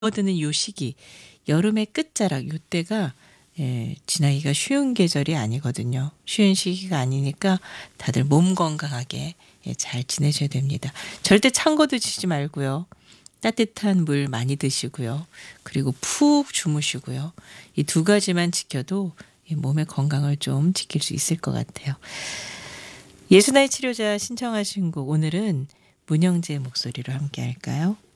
접어드는 요 시기, 여름의 끝자락 요때가 지나기가 쉬운 계절이 아니거든요. 쉬운 시기가 아니니까 다들 몸 건강하게 잘 지내셔야 됩니다. 절대 찬 거 드시지 말고요. 따뜻한 물 많이 드시고요. 그리고 푹 주무시고요. 이 두 가지만 지켜도 이 몸의 건강을 좀 지킬 수 있을 것 같아요. 예순아의 치료자 신청하신 곡 오늘은 문영재의 목소리로 함께 할까요?